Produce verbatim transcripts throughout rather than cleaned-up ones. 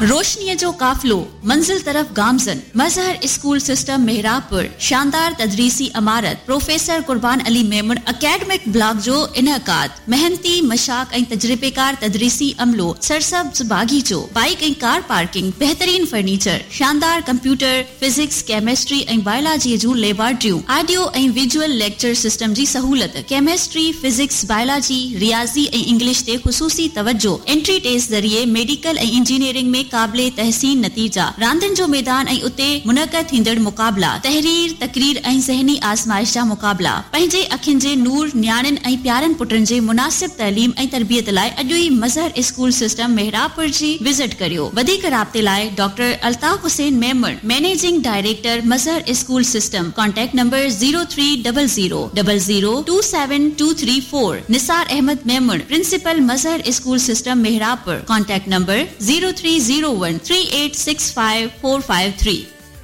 रोशनीअ जो काफ़िलो मंजिल तरफ गामज़न मज़हर स्कूल सिस्टम मेहराबपुर शानदार तदरीसी इमारत प्रोफेसर कुर्बान अली मेमन एकेडमिक ब्लॉक जो इनकाद मेहनती मशाक ऐं तजर्बेकार तदरीसी अमलो सरसब्ज बागीचो बाइक ऐं कार पार्किंग बेहतरीन फर्नीचर शानदार कंप्यूटर फिजिक्स केमिस्ट्री ऐं बायोलॉजी जूं लेबोरेटरियूं ऑडियो ऐं विजुअल लेक्चर सिस्टम जी सहूलत केमिस्ट्री फिजिक्स बायोलॉजी रियाज़ी ऐं इंग्लिश ते ख़ुसूसी तवज्जो एंट्री टेस्ट ज़रिए मेडिकल ऐं इंजीनियरिंग में काबिले तहसीन नतीजा रांदियुनि जो मैदान ऐं उते मुनक़द थींदड़ मुक़ाबला तहरीर तकरीर ऐं ज़हनी आज़माइश जा मुक़ाबला पंहिंजे अखियुनि जे नूर न्याणियुनि ऐं प्यारनि पुटनि जे मुनासिब तइलीम ऐं तरबियत लाइ अॼु ई मज़हर स्कूल सिस्टम मेहराबपुर जी विज़िट करियो वधीक राब्ते लाइ doctor Altaf Hussain Memon managing director Mazhar school system contact number zero three double zero double zero two seven two three four Nisar Ahmad Memon principal Mazhar school system मेहराबपुर contact number zero three zero one three eight six five four five three.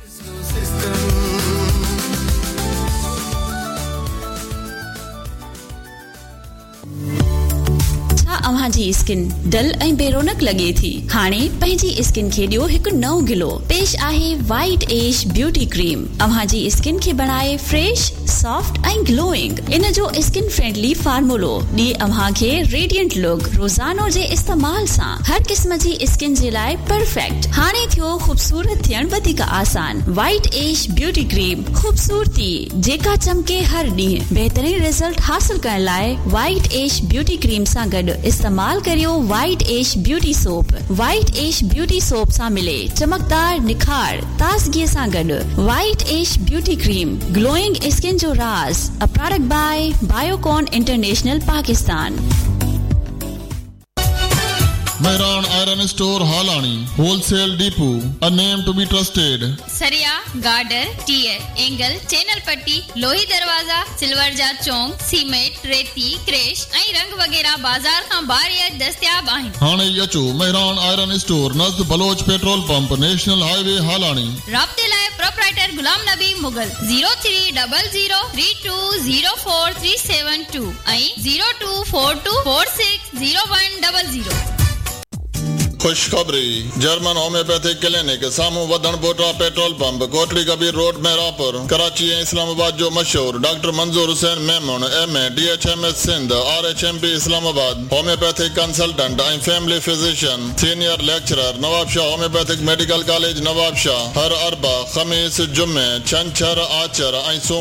अव्हां जी skin dull ऐं बेरोनक लगे थी हाणे पंहिंजी skin खे ॾियो हिकु नओं गिलो पेश आहे वाइट एश ब्यूटी क्रीम अव्हां जी स्किन खे बनाए फ्रेश सॉफ्ट ऐं ग्लोइंग इन जो स्किन फ्रेंडली फार्मूलो ॾिए अव्हां खे रेडिएंट लुक रोज़ानो जे इस्तेमाल सां हर क़िस्म जी स्किन जे लाइ परफेक्ट हाणे थियो खूबसूरत थियण वधीक आसान वाइट एश ब्यूटी क्रीम खूबसूरती जेका चमके हर ॾींहुं बेहतरीन रिजल्ट हासिल करण लाइ वाइट एश ब्यूटी क्रीम सां गॾु इस्तेमाल करियो वाइट एश ब्यूटी सोप वाइट एश ब्यूटी सोप सां मिले चमकदार निखार ताज़गी सां गॾु वाइट एश ब्यूटी क्रीम ग्लोइंग स्किन जो राज a product by Biocon international Pakistan. Mehran Iron Store Halani Wholesale Depot, a name to be trusted. सरिया गार्डर टीयर एंगल चैनल पट्टी लोही दरवाजा सिल्वर जा चौंक सीमेंट रेती क्रेश ऐं रंग वगैरह बाजार खां बाहर दस्तयाब आहिनि हाणे अचो Mehran Iron Store नज़द Baloch petrol pump national highway हालानी राब्ते लाइ proprietor Ghulam Nabi Mughal zero three double zero three two zero four three seven two ऐं zero two four two four six zero one double zero. खुशखबरी जर्मन होम्योपैथिक क्लिनिक सामू वधन बोटा petrol pump Kotri Kabir road Mehrabpur Karachi ऐं इस्लामाबाद जो मशहूर doctor मंजूर Hussain Memon M A D H M S Sindh R H M P Islamabad homeopathic consultant ऐं family physician senior lecturer Nawab Shah homeopathic medical college Nawab Shah हर अरबा खमीस जुमे छंछर आचर ऐं